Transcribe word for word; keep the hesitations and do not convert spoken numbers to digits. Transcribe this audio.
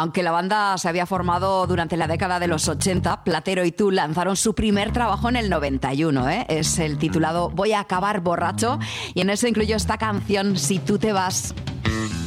Aunque la banda se había formado durante la década de los ochenta, Platero y Tú lanzaron su primer trabajo en el noventa y uno. ¿eh? Es el titulado Voy a acabar borracho y en eso incluyó esta canción Si tú te vas.